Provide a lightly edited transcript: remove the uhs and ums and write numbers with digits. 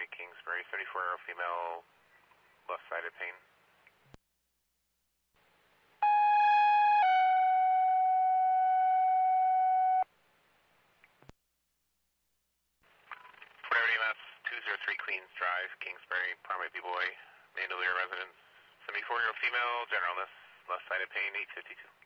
boy, Kingsbury, 34-year-old female, left-sided pain. EMS 203 Queens Drive, Kingsbury, primary B-boy, Mandaluyar residence, 74-year-old female, general illness, left-sided pain, 852.